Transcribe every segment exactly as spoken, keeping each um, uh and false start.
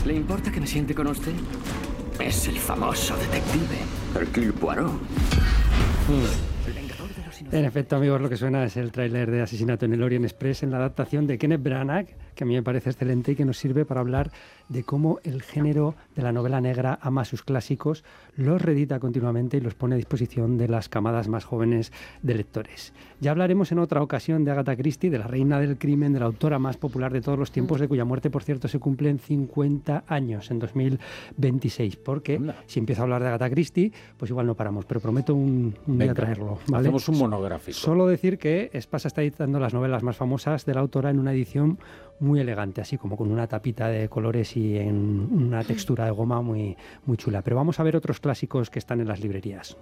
¿Le importa que me siente con usted? Es el famoso detective Hercule Poirot. Mm. En efecto, amigos, lo que suena es el tráiler de Asesinato en el Orient Express en la adaptación de Kenneth Branagh, que a mí me parece excelente y que nos sirve para hablar de cómo el género de la novela negra ama sus clásicos, los reedita continuamente y los pone a disposición de las camadas más jóvenes de lectores. Ya hablaremos en otra ocasión de Agatha Christie, de la reina del crimen, de la autora más popular de todos los tiempos, de cuya muerte, por cierto, se cumplen cincuenta años en dos mil veintiséis, porque Anda. si empiezo a hablar de Agatha Christie, pues igual no paramos, pero prometo un, un día traerlo, ¿vale? Hacemos un monográfico. Solo decir que Espasa está editando las novelas más famosas de la autora en una edición muy elegante, así como con una tapita de colores y en una textura de goma muy, muy chula. Pero vamos a ver otros clásicos que están en las librerías.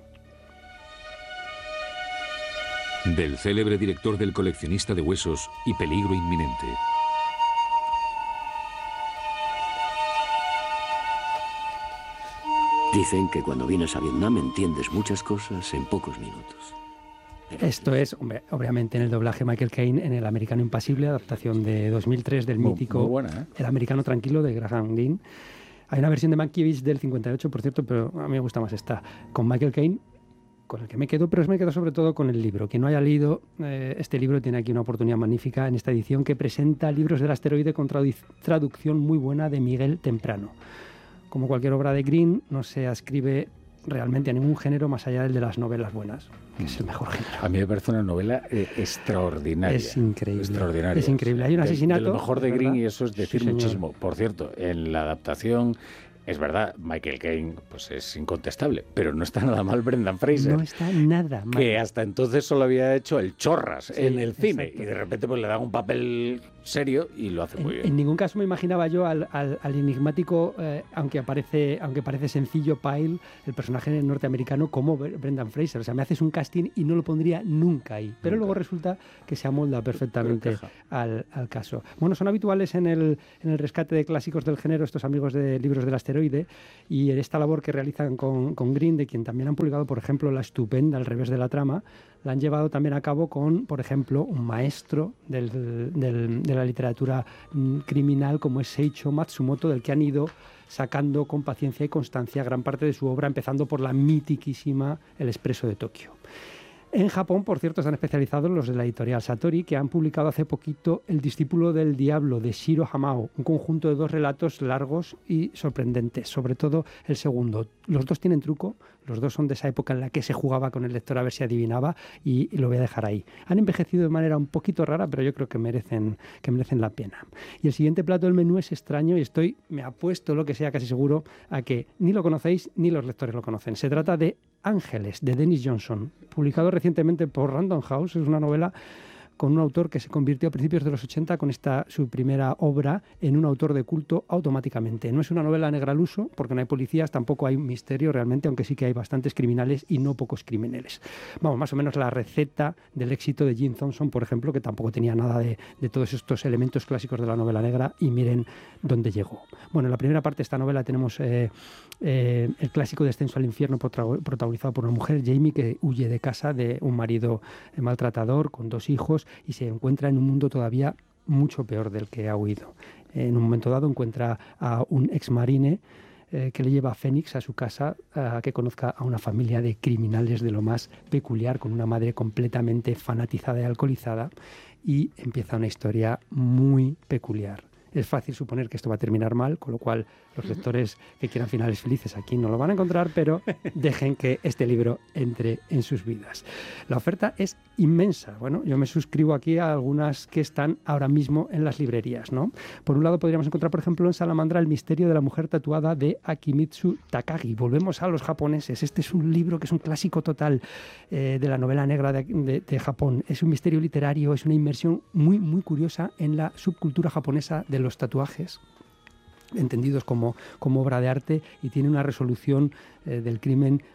Del célebre director del Coleccionista de Huesos y Peligro Inminente. Dicen que cuando vienes a Vietnam entiendes muchas cosas en pocos minutos. Esto es, hombre, obviamente, en el doblaje Michael Caine en El Americano Impasible, adaptación de dos mil tres del muy, mítico muy buena, ¿eh? El Americano Tranquilo de Graham Greene. Hay una versión de Mankiewicz del cincuenta y ocho, por cierto, pero a mí me gusta más esta, con Michael Caine, con el que me quedo, pero me quedo sobre todo con el libro. Quien no haya leído eh, este libro tiene aquí una oportunidad magnífica en esta edición que presenta Libros del Asteroide con tradu- traducción muy buena de Miguel Temprano. Como cualquier obra de Greene, no se ascribe realmente a ningún género más allá del de las novelas buenas, que es el mejor género. A mí me parece una novela eh, extraordinaria. Es increíble. Extraordinaria. Es increíble. Hay un asesinato. De, de lo mejor de Greene, y eso es decir sí, muchísimo. Por cierto, en la adaptación, es verdad, Michael Caine pues es incontestable, pero no está nada mal Brendan Fraser. No está nada mal. Que hasta entonces solo había hecho el Chorras sí, en el cine, exacto. Y de repente pues le dan un papel serio y lo hace en, muy bien. En ningún caso me imaginaba yo al, al, al enigmático, eh, aunque aparece aunque parece sencillo, Pyle, el personaje norteamericano, como Brendan Fraser. O sea, me haces un casting y no lo pondría nunca ahí. Pero nunca. Luego resulta que se amolda perfectamente al, al caso. Bueno, son habituales en el, en el rescate de clásicos del género estos amigos de Libros del Asteroide, y en esta labor que realizan con, con Greene, de quien también han publicado, por ejemplo, La Estupenda, Al revés de la trama, la han llevado también a cabo con, por ejemplo, un maestro del, del, de la literatura criminal como es Seicho Matsumoto, del que han ido sacando con paciencia y constancia gran parte de su obra, empezando por la mitiquísima El Expreso de Tokio. En Japón, por cierto, están especializados los de la editorial Satori, que han publicado hace poquito El discípulo del diablo, de Shiro Hamao, un conjunto de dos relatos largos y sorprendentes, sobre todo el segundo. Los dos tienen truco, los dos son de esa época en la que se jugaba con el lector a ver si adivinaba, y, y lo voy a dejar ahí. Han envejecido de manera un poquito rara, pero yo creo que merecen, que merecen la pena. Y el siguiente plato del menú es extraño, y estoy, me apuesto lo que sea casi seguro, a que ni lo conocéis ni los lectores lo conocen. Se trata de Ángeles, de Dennis Johnson, publicado recientemente por Random House. Es una novela con un autor que se convirtió a principios de los ochenta con esta su primera obra en un autor de culto automáticamente. No es una novela negra al uso, porque no hay policías, tampoco hay misterio realmente, aunque sí que hay bastantes criminales y no pocos criminales. Vamos, más o menos la receta del éxito de Jim Thompson, por ejemplo, que tampoco tenía nada de, de todos estos elementos clásicos de la novela negra, y miren dónde llegó. Bueno, en la primera parte de esta novela tenemos eh, eh, el clásico descenso al infierno protagonizado por una mujer, Jamie, que huye de casa de un marido maltratador con dos hijos y se encuentra en un mundo todavía mucho peor del que ha huido. En un momento dado encuentra a un exmarine eh, que le lleva a Phoenix a su casa a que conozca a una familia de criminales de lo más peculiar, con una madre completamente fanatizada y alcoholizada, y empieza una historia muy peculiar. Es fácil suponer que esto va a terminar mal, con lo cual los lectores que quieran finales felices aquí no lo van a encontrar, pero dejen que este libro entre en sus vidas. La oferta es inmensa. Bueno, yo me suscribo aquí a algunas que están ahora mismo en las librerías, ¿no? Por un lado podríamos encontrar, por ejemplo, en Salamandra, El misterio de la mujer tatuada, de Akimitsu Takagi. Volvemos a los japoneses. Este es un libro que es un clásico total eh, de la novela negra de, de, de Japón. Es un misterio literario, es una inmersión muy, muy curiosa en la subcultura japonesa de los tatuajes, entendidos como, como obra de arte, y tiene una resolución eh, del crimen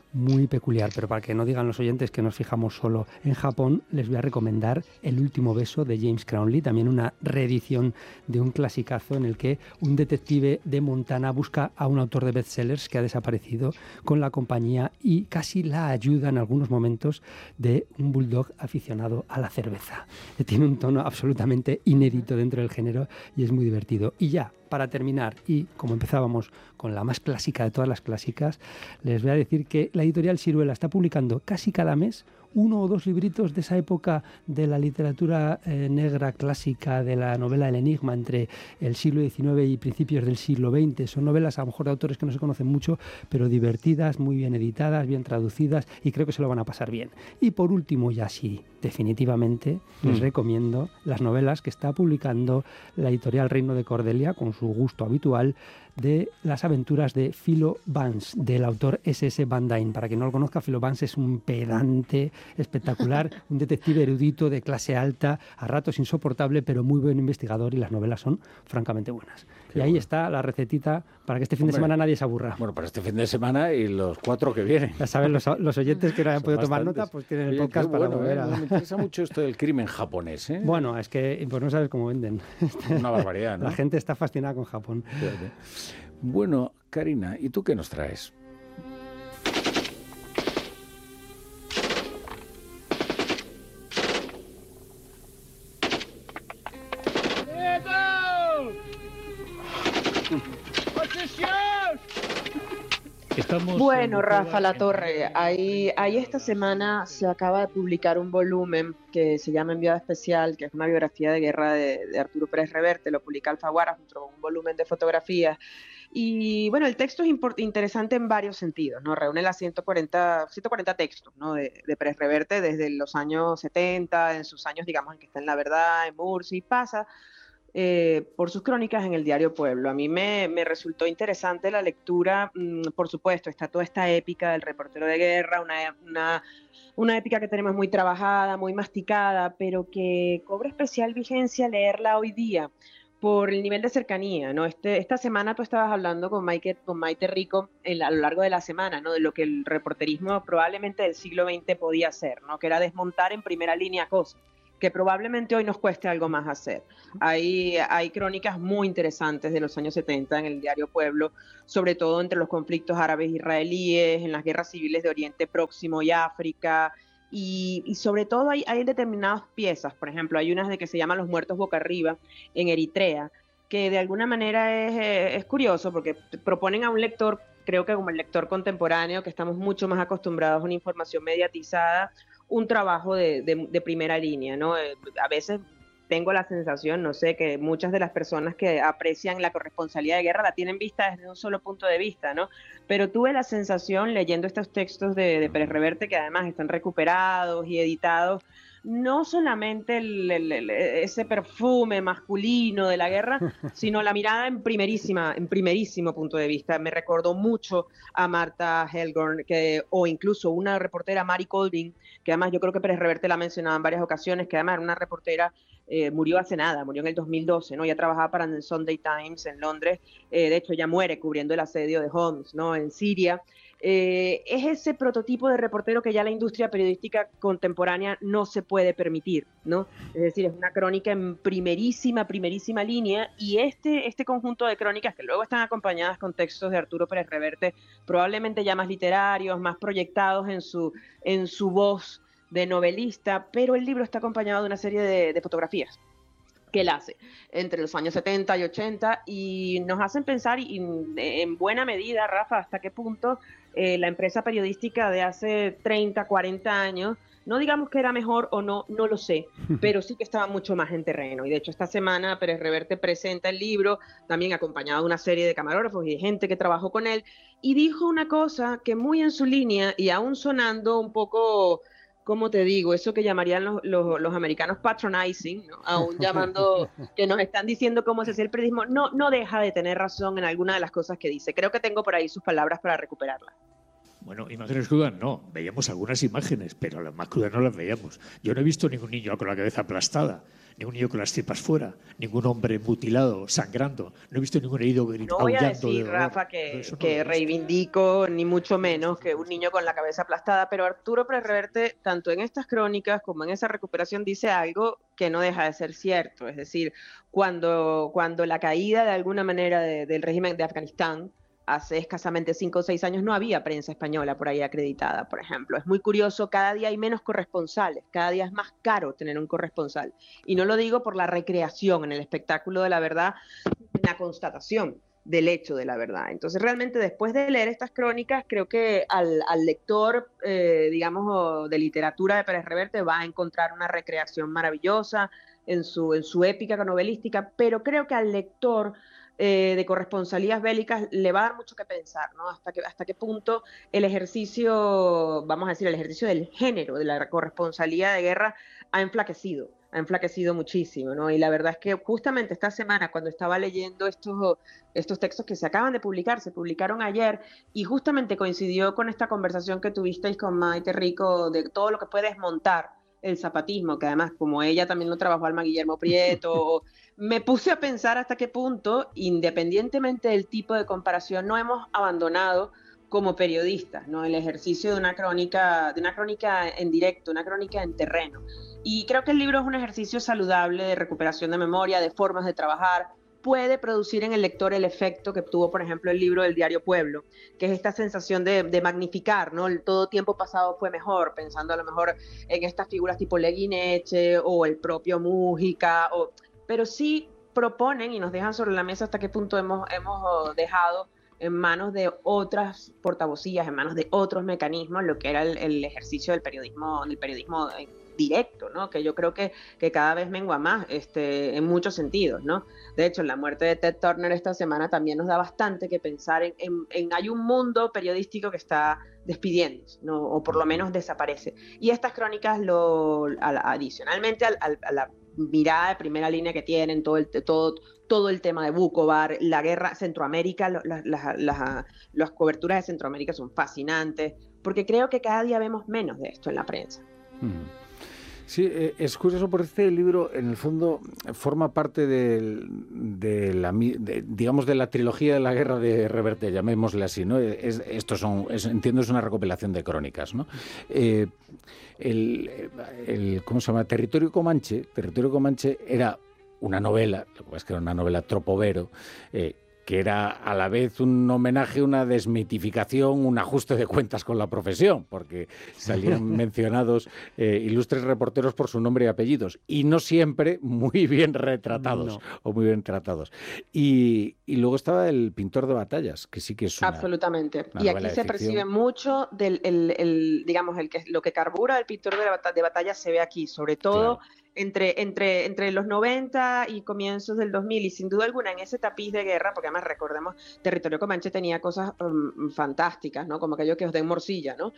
muy peculiar, pero para que no digan los oyentes que nos fijamos solo en Japón, les voy a recomendar El último beso de James Crowley, también una reedición de un clasicazo en el que un detective de Montana busca a un autor de bestsellers que ha desaparecido con la compañía y casi la ayuda en algunos momentos de un bulldog aficionado a la cerveza. Tiene un tono absolutamente inédito dentro del género y es muy divertido. Y ya, para terminar, y como empezábamos con la más clásica de todas las clásicas, les voy a decir que la editorial Siruela está publicando casi cada mes uno o dos libritos de esa época de la literatura eh, negra clásica, de la novela El Enigma entre el siglo diecinueve y principios del siglo veinte. Son novelas a lo mejor de autores que no se conocen mucho, pero divertidas, muy bien editadas, bien traducidas, y creo que se lo van a pasar bien. Y por último, ya sí, definitivamente, mm. les recomiendo las novelas que está publicando la editorial Reino de Cordelia, con su gusto habitual, de las aventuras de Philo Vance, del autor ese ese Van Dyne. Para quien no lo conozca, Philo Vance es un pedante espectacular, un detective erudito de clase alta, a ratos insoportable, pero muy buen investigador, y las novelas son francamente buenas. Qué y ahí bueno. está la recetita para que este fin Hombre, de semana nadie se aburra. Bueno, para este fin de semana y los cuatro que vienen. Ya saben, los, los oyentes que no hayan podido tomar nota, pues tienen el Oye, podcast para bueno, volver eh, a... Me interesa mucho esto del crimen japonés, ¿eh? Bueno, es que pues no sabes cómo venden. Una barbaridad, ¿no? La gente está fascinada con Japón. Fíjate. Bueno, Karina, ¿y tú qué nos traes? Estamos bueno, Rafa Latorre, ahí, ahí esta semana se acaba de publicar un volumen que se llama Enviado Especial, que es una biografía de guerra de, de Arturo Pérez Reverte, lo publica Alfaguara junto con un volumen de fotografías. Y bueno, el texto es interesante en varios sentidos, ¿no? Reúne las ciento cuarenta, ciento cuarenta textos, ¿no? de, de Pérez Reverte desde los años setenta, en sus años, digamos, en que está en La Verdad, en Murcia, y pasa Eh, por sus crónicas en el diario Pueblo. A mí me, me resultó interesante la lectura, mmm, por supuesto, está toda esta épica del reportero de guerra, una, una, una épica que tenemos muy trabajada, muy masticada, pero que cobra especial vigencia leerla hoy día por el nivel de cercanía, ¿no? Este, esta semana tú estabas hablando con, Mike, con Maite Rico en, a lo largo de la semana, ¿no? De lo que el reporterismo probablemente del siglo veinte podía hacer, ¿no? Que era desmontar en primera línea cosas que probablemente hoy nos cueste algo más hacer. Hay, hay crónicas muy interesantes de los años setenta en el diario Pueblo, sobre todo entre los conflictos árabes-israelíes, en las guerras civiles de Oriente Próximo y África, y, y sobre todo hay, hay determinadas piezas, por ejemplo, hay unas de que se llaman Los muertos boca arriba en Eritrea, que de alguna manera es, es curioso porque proponen a un lector, creo que como el lector contemporáneo, que estamos mucho más acostumbrados a una información mediatizada, un trabajo de, de, de primera línea, ¿no? Eh, a veces tengo la sensación, no sé, que muchas de las personas que aprecian la corresponsalía de guerra la tienen vista desde un solo punto de vista, ¿no? Pero tuve la sensación, leyendo estos textos de, de Pérez Reverte, que además están recuperados y editados, no solamente el, el, el, ese perfume masculino de la guerra, sino la mirada en primerísima, en primerísimo punto de vista. Me recordó mucho a Martha Helgorn, que, o incluso una reportera, Mary Colvin, que además yo creo que Pérez Reverte la ha mencionado en varias ocasiones, que además era una reportera, eh, murió hace nada, murió en el dos mil doce, ¿no? Ya trabajaba para el Sunday Times en Londres, eh, de hecho ya muere cubriendo el asedio de Homs, ¿no? En Siria. Eh, es ese prototipo de reportero que ya la industria periodística contemporánea no se puede permitir, ¿no? Es decir, es una crónica en primerísima, primerísima línea, y este, este conjunto de crónicas que luego están acompañadas con textos de Arturo Pérez Reverte, probablemente ya más literarios, más proyectados en su, en su voz de novelista, pero el libro está acompañado de una serie de, de fotografías que él hace entre los años setenta y ochenta, y nos hacen pensar, y en buena medida, Rafa, hasta qué punto eh, la empresa periodística de hace treinta, cuarenta años, no digamos que era mejor o no, no lo sé, pero sí que estaba mucho más en terreno. Y de hecho esta semana Pérez Reverte presenta el libro, también acompañado de una serie de camarógrafos y de gente que trabajó con él, y dijo una cosa que muy en su línea, y aún sonando un poco... ¿Cómo te digo? Eso que llamarían los, los, los americanos patronizing, ¿no? Aún llamando, que nos están diciendo cómo se hace el periodismo, no, no deja de tener razón en alguna de las cosas que dice. Creo que tengo por ahí sus palabras para recuperarlas. Bueno, imágenes crudas no, veíamos algunas imágenes, pero las más crudas no las veíamos. Yo no he visto ningún niño con la cabeza aplastada, ningún niño con las tripas fuera, ningún hombre mutilado, sangrando. No he visto ningún herido gritando. No voy a decir, de Rafa, que, no que reivindico, ni mucho menos, que un niño con la cabeza aplastada, pero Arturo Pérez Reverte, tanto en estas crónicas como en esa recuperación, dice algo que no deja de ser cierto. Es decir, cuando, cuando la caída de alguna manera de, del régimen de Afganistán, hace escasamente cinco o seis años, no había prensa española por ahí acreditada, por ejemplo. Es muy curioso, cada día hay menos corresponsales, cada día es más caro tener un corresponsal. Y no lo digo por la recreación en el espectáculo de la verdad, la constatación del hecho de la verdad. Entonces, realmente, después de leer estas crónicas, creo que al, al lector, eh, digamos, de literatura de Pérez Reverte va a encontrar una recreación maravillosa en su, en su épica novelística, pero creo que al lector Eh, de corresponsalías bélicas le va a dar mucho que pensar, ¿no? Hasta, que, hasta qué punto el ejercicio, vamos a decir, el ejercicio del género de la corresponsalía de guerra ha enflaquecido, ha enflaquecido muchísimo, ¿no? Y la verdad es que justamente esta semana, cuando estaba leyendo estos, estos textos que se acaban de publicar, se publicaron ayer, y justamente coincidió con esta conversación que tuvisteis con Maite Rico de todo lo que puede desmontar el zapatismo, que además, como ella también lo trabajó Alma Guillermo Prieto, me puse a pensar hasta qué punto, independientemente del tipo de comparación, no hemos abandonado como periodistas, ¿no? El ejercicio de una crónica, de una crónica en directo, una crónica en terreno. Y creo que el libro es un ejercicio saludable de recuperación de memoria, de formas de trabajar. Puede producir en el lector el efecto que tuvo, por ejemplo, el libro del Diario Pueblo, que es esta sensación de, de magnificar, ¿no? El todo tiempo pasado fue mejor, pensando a lo mejor en estas figuras tipo Leguineche o el propio Mújica, o, pero sí proponen y nos dejan sobre la mesa hasta qué punto hemos, hemos dejado en manos de otras portavocías, en manos de otros mecanismos, lo que era el, el ejercicio del periodismo, del periodismo directo, ¿no? Que yo creo que, que cada vez mengua más, este, en muchos sentidos, ¿no? De hecho, la muerte de Ted Turner esta semana también nos da bastante que pensar en, en, en hay un mundo periodístico que está despidiéndose, ¿no? O por lo menos desaparece. Y estas crónicas, lo, a, adicionalmente a, a, a la mirada de primera línea que tienen, todo el, todo, todo el tema de Vukovar, la guerra, Centroamérica, las, las, las, las coberturas de Centroamérica son fascinantes, porque creo que cada día vemos menos de esto en la prensa. Mm. Sí, es curioso porque este libro, en el fondo, forma parte de, de la, de, digamos, de la trilogía de la guerra de Reverte, llamémosle así, ¿no? Es, estos son, es, entiendo, es una recopilación de crónicas, ¿no? Eh, el, el, ¿cómo se llama? Territorio Comanche, Territorio Comanche era una novela, lo que pasa es que era una novela tropovero, eh, que era a la vez un homenaje, una desmitificación, un ajuste de cuentas con la profesión, porque salían mencionados eh, ilustres reporteros por su nombre y apellidos, y no siempre muy bien retratados, no. o muy bien tratados. Y, y luego estaba el pintor de batallas, que sí que es una Absolutamente. Una y aquí se percibe mucho del, el, el, digamos, el que, lo que carbura el pintor de, bat de batallas se ve aquí, sobre todo... Claro. Entre, entre, entre los noventa y comienzos del dos mil, y sin duda alguna en ese tapiz de guerra, porque además recordemos, Territorio Comanche tenía cosas um, fantásticas, ¿no? Como aquello que os den morcilla, ¿no?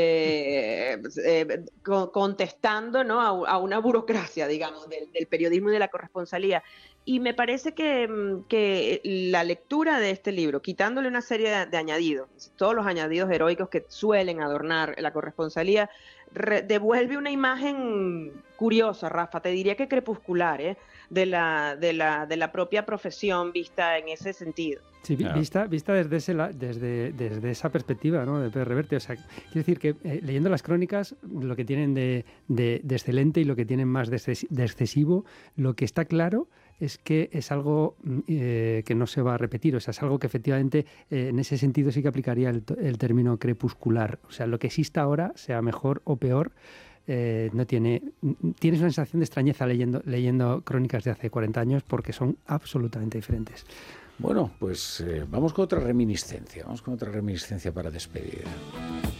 Eh, eh, contestando, ¿no? A, a una burocracia, digamos, del, del periodismo y de la corresponsalía. Y me parece que, que la lectura de este libro, quitándole una serie de, de añadidos, todos los añadidos heroicos que suelen adornar la corresponsalía, re, devuelve una imagen curiosa, Rafa, te diría que crepuscular, ¿eh? de, la, de, la, de la propia profesión vista en ese sentido. Sí, claro. vista, vista desde, ese, desde, desde esa perspectiva, ¿no? De Pérez Reverte. O sea, quiero decir que eh, leyendo las crónicas, lo que tienen de, de, de excelente y lo que tienen más de, exces, de excesivo, lo que está claro es que es algo eh, que no se va a repetir, o sea, es algo que efectivamente eh, en ese sentido sí que aplicaría el, el término crepuscular. O sea, lo que exista ahora, sea mejor o peor, eh, no tiene... Tienes una sensación de extrañeza leyendo, leyendo crónicas de hace cuarenta años porque son absolutamente diferentes. Bueno, pues eh, vamos con otra reminiscencia, vamos con otra reminiscencia para despedir.